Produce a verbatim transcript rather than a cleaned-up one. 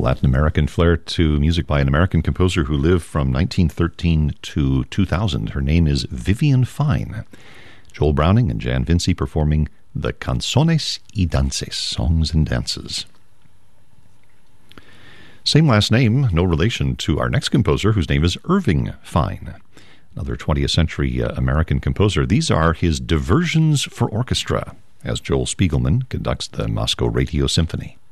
Latin American flair to music by an American composer who lived from nineteen thirteen to two thousand. Her name is Vivian Fine. Joel Browning and Jan Vinci performing the Canzones y Dances, Songs and Dances. Same last name, no relation to our next composer, whose name is Irving Fine, another twentieth century uh, American composer. These are his diversions for orchestra, as Joel Spiegelman conducts the Moscow Radio Symphony.